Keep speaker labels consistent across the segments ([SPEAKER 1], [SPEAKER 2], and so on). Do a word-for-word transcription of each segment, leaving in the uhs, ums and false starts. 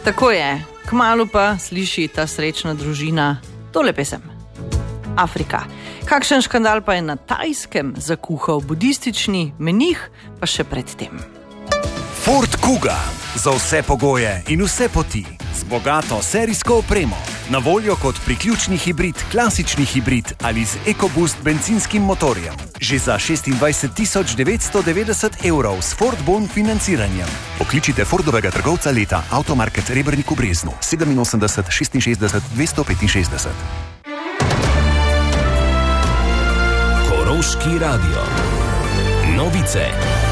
[SPEAKER 1] Tako je, kmalu pa sliši ta srečna družina tole pesem. Afrika. Kakšen škandal pa je na Tajskem zakuhal budistični menih, pa še predtem.
[SPEAKER 2] Ford Kuga. Za vse pogoje in vse poti. Z bogato serijsko opremo. Na voljo kot priključni hibrid, klasični hibrid ali z EcoBoost benzinskim motorjem. Že za šestindvajset tisoč devetsto devetdeset evrov s Ford Bon financiranjem. Pokličite Fordovega trgovca leta Automarket Rebernik v Breznu sedeminosemdeset šestinšestdeset dvesto petinšestdeset.
[SPEAKER 3] Koroški radio. Novice.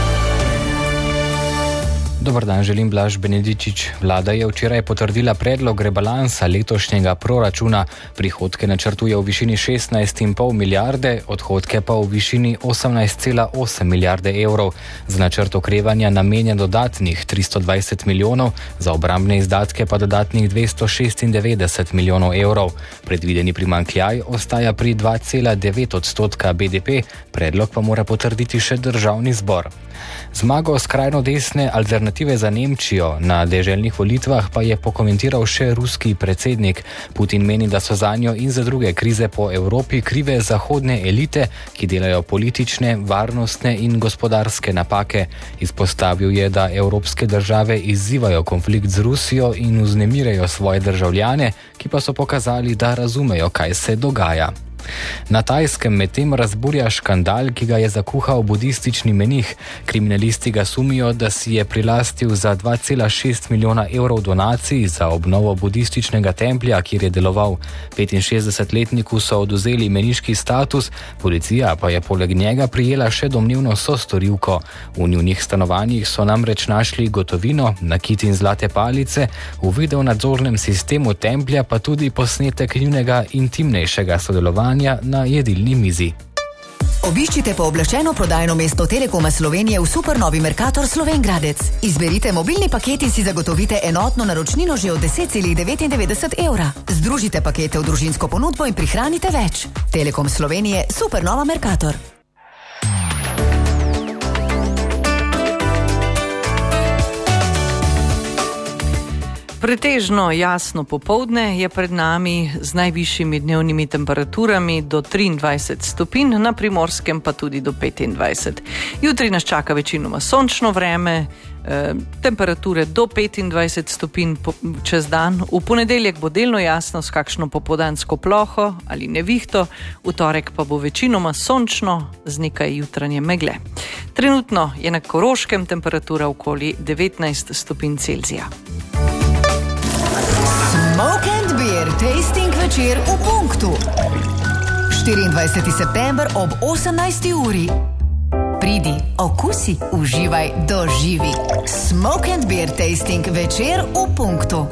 [SPEAKER 4] Dobar dan, želim Blaž Benedičič. Vlada je včeraj potrdila predlog rebalansa letošnjega proračuna. Prihodke načrtuje v višini šestnajst celih pet milijarde, odhodke pa v višini osemnajst celih osem milijarde evrov. Za načrt okrevanja namenja dodatnih tristo dvajset milijonov, za obrambne izdatke pa dodatnih dvesto šestindevetdeset milijonov evrov. Predvideni primanjkljaj ostaja pri dva celih devet odstotka B D P, predlog pa mora potrditi še državni zbor. Zmago skrajno desne alternative za Nemčijo na deželnih volitvah pa je pokomentiral še ruski predsednik. Putin meni, da so zanjo in za druge krize po Evropi krive zahodne elite, ki delajo politične, varnostne in gospodarske napake. Izpostavil je, da evropske države izzivajo konflikt z Rusijo in vznemirajo svoje državljane, ki pa so pokazali, da razumejo, kaj se dogaja. Na Tajskem medtem razburja škandal, ki ga je zakuhal budistični menih. Kriminalisti ga sumijo, da si je prilastil za dva celih šest milijona evrov donacij za obnovo budističnega templja, kjer je deloval. petinšestdesetletniku so odvzeli meniški status, policija pa je poleg njega prijela še domnevno sostorilko. V njunih stanovanjih so namreč našli gotovino, nakit in zlate palice, v videonadzornem sistemu templja pa tudi posnetek njunega intimnejšega sodelovanja na jedilni mizi.
[SPEAKER 5] Obiščite pooblaščeno prodajno mesto Telekoma Slovenije v supernovi Mercator Slovenj Gradec. Izberite mobilni paket in si zagotovite enotno naročnino že od deset celih devetindevetdeset evra. Združite pakete v družinsko ponudbo in prihranite več. Telekom Slovenije, supernova Mercator.
[SPEAKER 1] Pretežno jasno popoldne je pred nami z najvišjimi dnevnimi temperaturami do triindvajset stopinj, na Primorskem pa tudi do petindvajset. Jutri nas čaka večinoma sončno vreme, eh, temperature do petindvajset stopinj čez dan. V ponedeljek bo delno jasno s kakšno popoldansko ploho ali nevihto, v torek pa bo večinoma sončno z nekaj jutranje megle. Trenutno je na Koroškem temperatura okoli devetnajst stopinj Celzija.
[SPEAKER 5] Smoke and Beer tasting večer v punktu. štiriindvajseti september ob osemnajsti uri. Pridi, okusi, uživaj, doživi. Smoke and Beer tasting večer v punktu.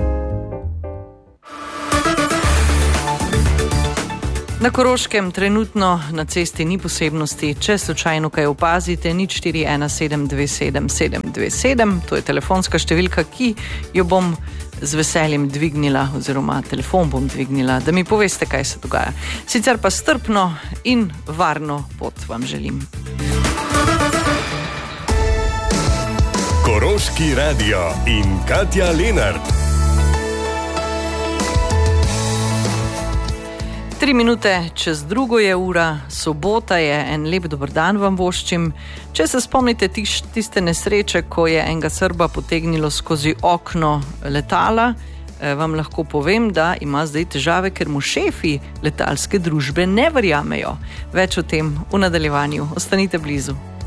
[SPEAKER 1] Na Koroškem trenutno na cesti ni posebnosti. Če slučajno kaj opazite, nič štiri ena sedem dve sedem sedem dve sedem, to je telefonska številka, ki jo bom z veseljem dvignila, oziroma telefon bom dvignila, da mi poveste, kaj se dogaja. Sicer pa strpno in varno pot vam želim.
[SPEAKER 3] Koroški radio in Katja Lenart.
[SPEAKER 1] Tri minute čez drugo je ura, sobota je, en lep dober dan vam voščim. Če se spomnite tiš, tiste nesreče, ko je enega Srba potegnilo skozi okno letala, eh, vam lahko povem, da ima zdaj težave, ker mu šefi letalske družbe ne verjamejo. Več o tem v nadaljevanju. Ostanite blizu.